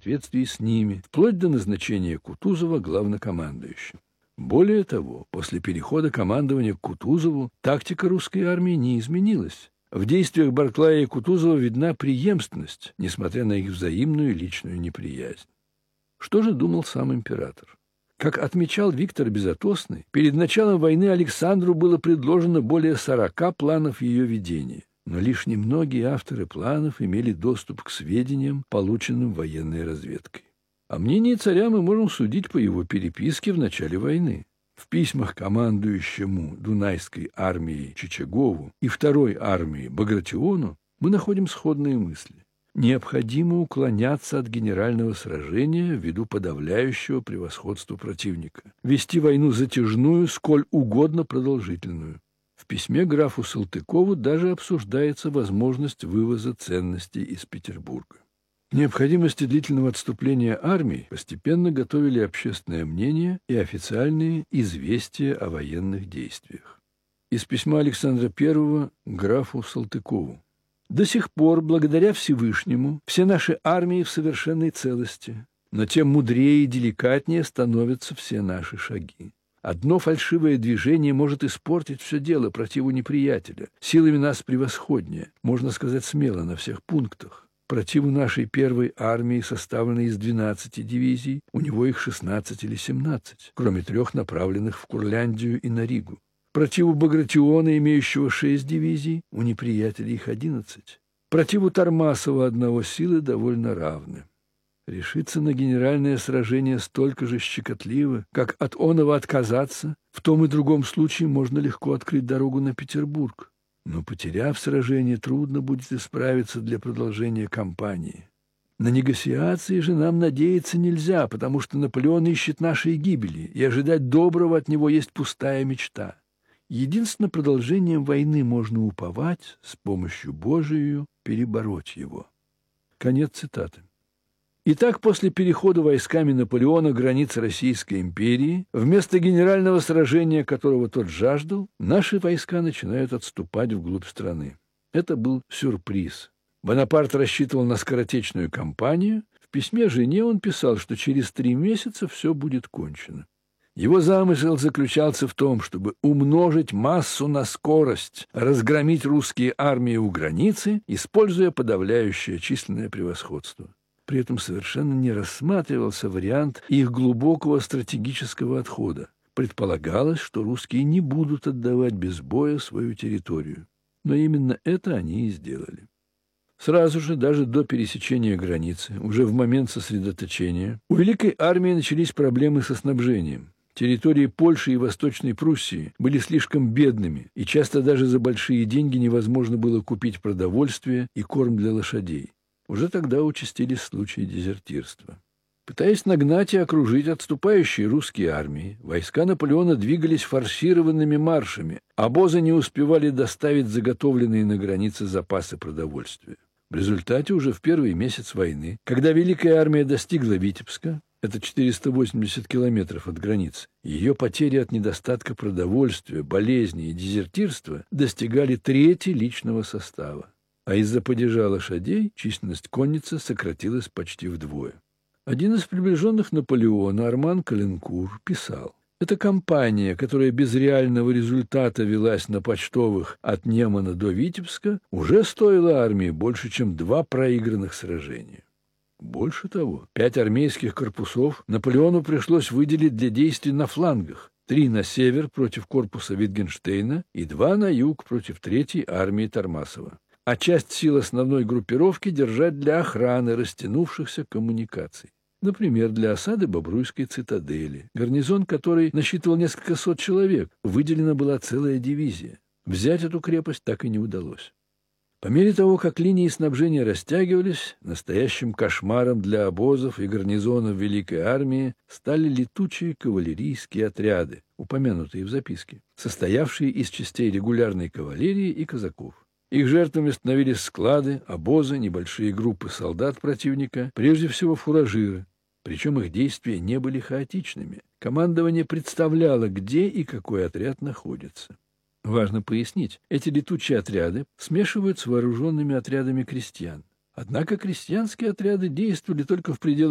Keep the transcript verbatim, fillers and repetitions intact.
соответствии с ними, вплоть до назначения Кутузова главнокомандующим. Более того, после перехода командования к Кутузову тактика русской армии не изменилась. В действиях Барклая и Кутузова видна преемственность, несмотря на их взаимную личную неприязнь. Что же думал сам император? Как отмечал Виктор Безотосный, перед началом войны Александру было предложено более сорока планов ее ведения, но лишь немногие авторы планов имели доступ к сведениям, полученным военной разведкой. О мнении царя мы можем судить по его переписке в начале войны. В письмах командующему Дунайской армией Чичагову и второй армией Багратиону мы находим сходные мысли. Необходимо уклоняться от генерального сражения ввиду подавляющего превосходства противника, вести войну затяжную, сколь угодно продолжительную. В письме графу Салтыкову даже обсуждается возможность вывоза ценностей из Петербурга. Необходимости длительного отступления армий постепенно готовили общественное мнение и официальные известия о военных действиях. Из письма Александра Первого графу Салтыкову. До сих пор, благодаря Всевышнему, все наши армии в совершенной целости, но тем мудрее и деликатнее становятся все наши шаги. Одно фальшивое движение может испортить все дело противу неприятеля, силами нас превосходнее, можно сказать смело, на всех пунктах. Противу нашей первой армии, составленной из двенадцати дивизий, у него их шестнадцать или семнадцать, кроме трех направленных в Курляндию и на Ригу. Противу Багратиона, имеющего шесть дивизий, у неприятелей их одиннадцать. Противу Тормасова одного силы довольно равны. Решиться на генеральное сражение столько же щекотливо, как от оного отказаться, в том и другом случае можно легко открыть дорогу на Петербург. Но, потеряв сражение, трудно будет исправиться для продолжения кампании. На негосиации же нам надеяться нельзя, потому что Наполеон ищет нашей гибели, и ожидать доброго от него есть пустая мечта. Единственно продолжением войны можно уповать, с помощью Божией перебороть его. Конец цитаты. Итак, после перехода войсками Наполеона границ Российской империи, вместо генерального сражения, которого тот жаждал, наши войска начинают отступать вглубь страны. Это был сюрприз. Бонапарт рассчитывал на скоротечную кампанию. В письме жене он писал, что через три месяца все будет кончено. Его замысел заключался в том, чтобы умножить массу на скорость, разгромить русские армии у границы, используя подавляющее численное превосходство. При этом совершенно не рассматривался вариант их глубокого стратегического отхода. Предполагалось, что русские не будут отдавать без боя свою территорию. Но именно это они и сделали. Сразу же, даже до пересечения границы, уже в момент сосредоточения, у Великой армии начались проблемы со снабжением. Территории Польши и Восточной Пруссии были слишком бедными, и часто даже за большие деньги невозможно было купить продовольствие и корм для лошадей. Уже тогда участились случаи дезертирства. Пытаясь нагнать и окружить отступающие русские армии, войска Наполеона двигались форсированными маршами, обозы не успевали доставить заготовленные на границе запасы продовольствия. В результате уже в первый месяц войны, когда Великая армия достигла Витебска, это четыреста восемьдесят километров от границы, ее потери от недостатка продовольствия, болезней и дезертирства достигали трети личного состава. А из-за падежа лошадей численность конницы сократилась почти вдвое. Один из приближенных Наполеона, Арман Каленкур, писал: «Эта кампания, которая без реального результата велась на почтовых от Немана до Витебска, уже стоила армии больше, чем два проигранных сражения». Больше того, пять армейских корпусов Наполеону пришлось выделить для действий на флангах, три на север против корпуса Витгенштейна и два на юг против третьей армии Тормасова, а часть сил основной группировки держать для охраны растянувшихся коммуникаций. Например, для осады Бобруйской цитадели, гарнизон которой насчитывал несколько сот человек, выделена была целая дивизия. Взять эту крепость так и не удалось. По мере того, как линии снабжения растягивались, настоящим кошмаром для обозов и гарнизонов Великой армии стали летучие кавалерийские отряды, упомянутые в записке, состоявшие из частей регулярной кавалерии и казаков. Их жертвами становились склады, обозы, небольшие группы солдат противника, прежде всего фуражиры. Причем их действия не были хаотичными. Командование представляло, где и какой отряд находится. Важно пояснить, эти летучие отряды смешивают с вооруженными отрядами крестьян. Однако крестьянские отряды действовали только в пределах